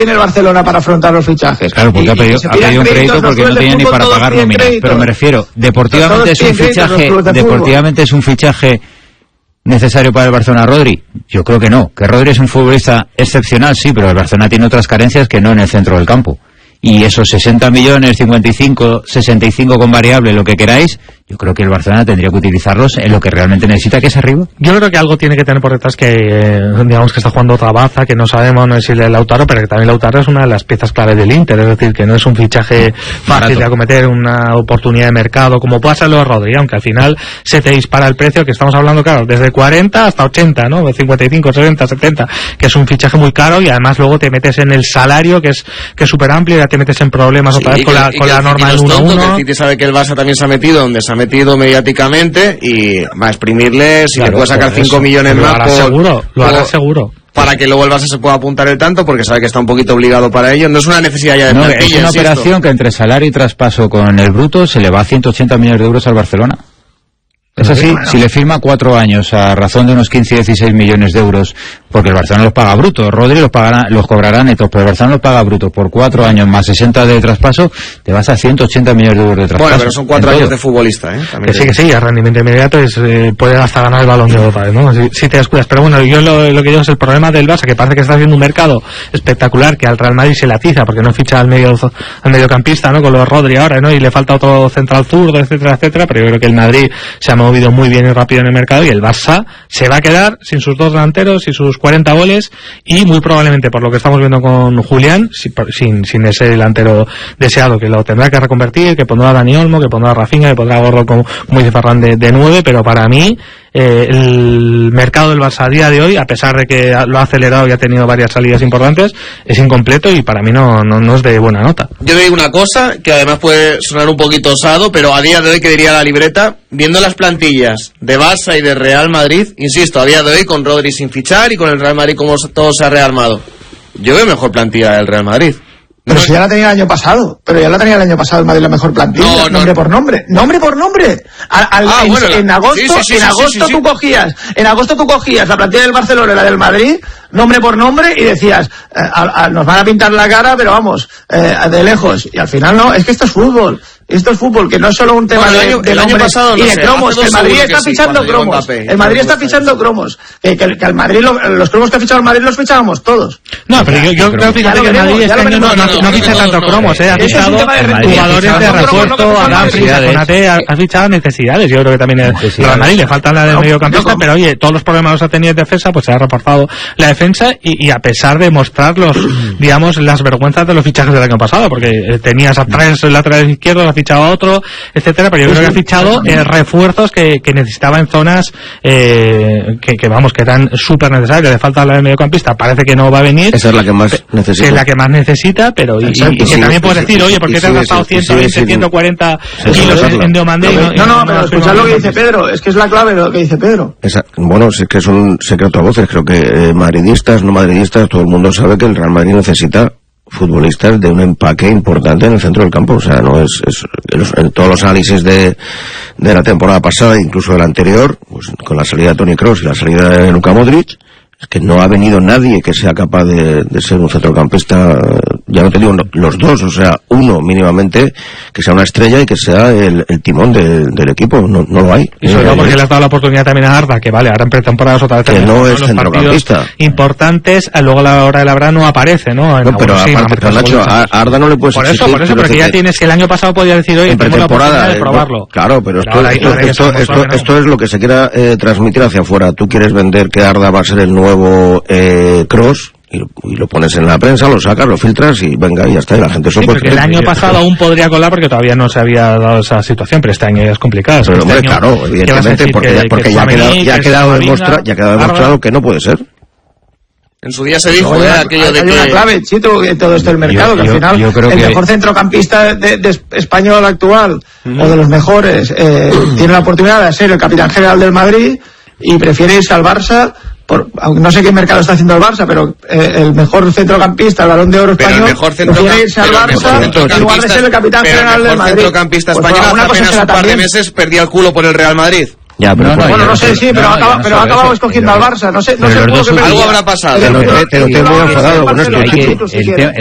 tiene el Barcelona para afrontar los fichajes. Claro, porque ha pedido un crédito porque no tenía ni para pagar nóminas. Pero me refiero, deportivamente es un fichaje necesario para el Barcelona. Rodri, yo creo que no. Que Rodri es un futbolista excepcional, sí, pero el Barcelona tiene otras carencias que no en el centro del campo. Y esos 60 millones, 55, 65 con variable, lo que queráis, yo creo que el Barcelona tendría que utilizarlos en lo que realmente necesita, que es arriba. Yo creo que algo tiene que tener por detrás que, digamos, que está jugando otra baza, que no sabemos, no es si el Lautaro, pero que también Lautaro es una de las piezas clave del Inter, es decir, que no es un fichaje fácil de acometer, una oportunidad de mercado, como puede ser lo de Rodri, aunque al final se te dispara el precio, que estamos hablando, claro, desde 40 hasta 80, ¿no? 55, 60, 70, que es un fichaje muy caro, y además luego te metes en el salario, que es súper amplio, y ya te metes en problemas otra vez con la norma del 1-1. El City sabe que el Barça también se ha metido donde se ha metido mediáticamente y va a exprimirle, si le puede sacar 5 millones más, lo hará seguro. Para que luego el Barça se pueda apuntar el tanto, porque sabe que está un poquito obligado para ello. No es una necesidad ya de plantilla, es una operación que entre salario y traspaso con el bruto se le va a 180 millones de euros al Barcelona. Es así, si le firma 4 años a razón de unos 15-16 millones de euros, porque el Barcelona los paga brutos, Rodri los cobrará netos, pero el Barcelona los paga brutos por 4 años más 60 de traspaso, te vas a 180 millones de euros de traspaso. Bueno, pero son 4 años de futbolista, ¿eh? Que sí, a rendimiento inmediato puede hasta ganar el Balón de Oro, ¿no? Si te descuidas. Pero bueno, yo lo que digo es el problema del Barça, que parece que está haciendo un mercado espectacular, que al Real Madrid se le atiza, porque no ficha al mediocampista, ¿no? Con lo de Rodri ahora, ¿no? Y le falta otro central zurdo, etcétera, etcétera, pero yo creo que el Madrid se ha movido muy bien y rápido en el mercado, y el Barça se va a quedar sin sus 2 delanteros y sus 40 goles, y muy probablemente, por lo que estamos viendo con Julián, sin ese delantero deseado, que lo tendrá que reconvertir, que pondrá a Dani Olmo, que pondrá a Rafinha, que pondrá a Gordo, como dice Ferran, de 9, pero para mí el mercado del Barça a día de hoy, a pesar de que lo ha acelerado y ha tenido varias salidas importantes, es incompleto y para mí no es de buena nota. Yo te digo una cosa, que además puede sonar un poquito osado, pero a día de hoy, que diría la libreta, viendo las plantillas de Barça y de Real Madrid, insisto, a día de hoy, con Rodri sin fichar y con el Real Madrid como todo se ha rearmado, yo veo mejor plantilla del Real Madrid. Pero si ya la tenía el año pasado. El Madrid la mejor plantilla. Nombre por nombre. En agosto tú cogías la plantilla del Barcelona y la del Madrid, nombre por nombre, y decías, nos van a pintar la cara, pero vamos, de lejos. Y al final no, es que esto es fútbol. Esto es fútbol, que no es solo un tema de nombres y de cromos, que el Madrid está fichando cromos. El Madrid está fichando cromos. Que al Madrid, los cromos que ha fichado el Madrid los fichábamos todos. No, pero yo creo, fíjate, que el Madrid este año no ficha tanto cromos, ha fichado jugadores de refuerzo, a Dumfries, a Konate, ha fichado necesidades. Yo creo que también al Madrid le falta la del mediocampista, pero oye, todos los problemas los ha tenido en defensa, pues se ha reforzado la defensa, y a pesar de mostrar digamos, las vergüenzas de los fichajes del año pasado, porque tenías a 3 laterales izquierdos, ha fichado a otro, etcétera, pero yo creo que ha fichado refuerzos que necesitaba en zonas que eran súper necesarias. Le falta la del mediocampista, parece que no va a venir. Esa es la que más necesita. Es la que más necesita, pero y que también puedes decir, oye, ¿por qué te has gastado 120, 140 kilos en Diomandé? No, pero escuchad lo que dice Pedro, es que es la clave lo que dice Pedro. Bueno, es que es un secreto a voces, creo que madridistas, no madridistas, todo el mundo sabe que el Real Madrid necesita futbolistas de un empaque importante en el centro del campo. O sea, no es en todos los análisis de la temporada pasada, incluso de la anterior, pues con la salida de Toni Kroos y la salida de Luka Modric, es que no ha venido nadie que sea capaz de ser un centrocampista, ya no te digo los dos, o sea, uno mínimamente que sea una estrella y que sea el timón del equipo. No lo hay. Y sobre todo porque le has dado la oportunidad también a Arda, que vale, ahora en pretemporadas otra vez que no es centrocampista importantes, luego a la hora de la verdad no aparece, ¿no? Pero aparte, Nacho, a Arda no le puedes exigir. Por eso, porque ya tienes que el año pasado podía decir, oye, en pretemporada de probarlo. Claro, pero esto es lo que se quiera transmitir hacia afuera. Tú quieres vender que Arda va a ser el nuevo Kroos, y lo pones en la prensa, lo sacas, lo filtras y venga, y ya está, y la gente porque el año pasado aún podría colar porque todavía no se había dado esa situación, pero este año ya es complicado. Pero hombre, claro, evidentemente, porque ya ha quedado demostrado que no puede ser. En su día se dijo aquello de que... Hay una clave, Chito, en todo esto del mercado, que al final el mejor centrocampista de español actual, o de los mejores, tiene la oportunidad de ser el capitán general del Madrid y prefiere irse al Barça. No sé qué mercado está haciendo el Barça, pero el mejor centrocampista, el Balón de Oro español, prefiere irse al Barça en lugar de ser el capitán general del Madrid. El centrocampista español hace apenas un par de meses perdía el culo por el Real Madrid. Ya, pero bueno, no sé, sí, pero ha acabado escogiendo al Barça. No sé, algo habrá pasado. Te noté muy enfadado con esto, Chico.